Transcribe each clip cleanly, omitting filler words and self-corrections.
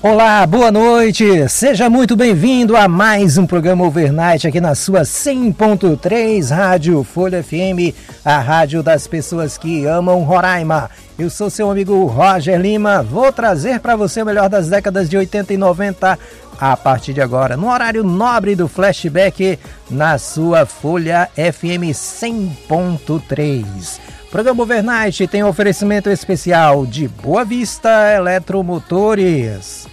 Olá, boa noite, seja muito bem-vindo a mais um programa Overnight aqui na sua 100.3 Rádio Folha FM, a rádio das pessoas que amam Roraima. Eu sou seu amigo Roger Lima, vou trazer para você o melhor das décadas de 80 e 90 a partir de agora, no horário nobre do flashback na sua Folha FM 100.3. Programa Overnight tem um oferecimento especial de Boa Vista Eletromotores.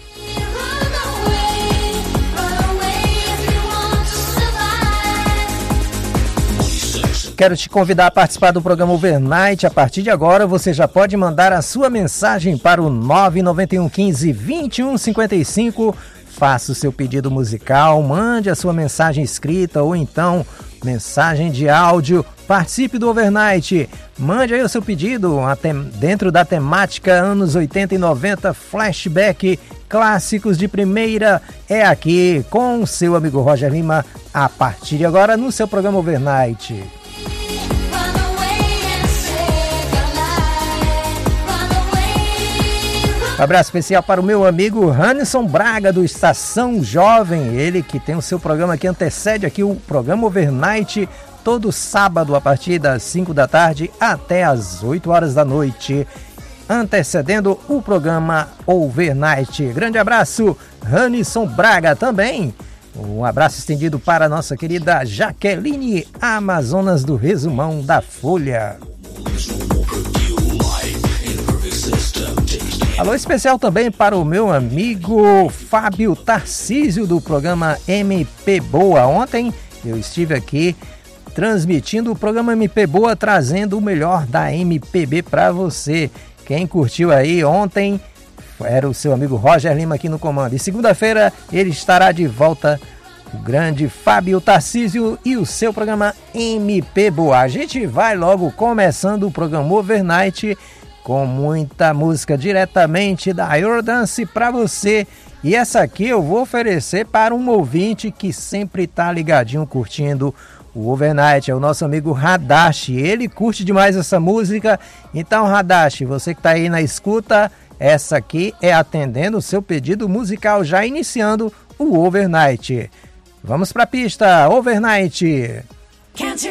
Quero te convidar a participar do programa Overnight. A partir de agora você já pode mandar a sua mensagem para o 991 15 21 55. Faça o seu pedido musical, mande a sua mensagem escrita ou então mensagem de áudio. Participe do Overnight. Mande aí o seu pedido dentro da temática anos 80 e 90, flashback, clássicos de primeira. É aqui com o seu amigo Roger Lima a partir de agora no seu programa Overnight. Um abraço especial para o meu amigo Hanison Braga, do Estação Jovem, ele que tem o seu programa que antecede aqui o programa Overnight, todo sábado a partir das 5 da tarde até as 8 horas da noite, antecedendo o programa Overnight. Grande abraço, Hanison Braga também. Um abraço estendido para a nossa querida Jaqueline Amazonas do Resumão da Folha. Alô especial também para o meu amigo Fábio Tarcísio do programa MP Boa. Ontem eu estive aqui transmitindo o programa MP Boa, trazendo o melhor da MPB para você. Quem curtiu aí ontem era o seu amigo Roger Lima aqui no comando. E segunda-feira ele estará de volta, o grande Fábio Tarcísio e o seu programa MP Boa. A gente vai logo começando o programa Overnight com muita música diretamente da Eurodance para você. E essa aqui eu vou oferecer para um ouvinte que sempre tá ligadinho curtindo o Overnight, é o nosso amigo Hadashi. Ele curte demais essa música. Então, Hadashi, você que tá aí na escuta, essa aqui é atendendo o seu pedido musical, já iniciando o Overnight. Vamos pra pista, Overnight.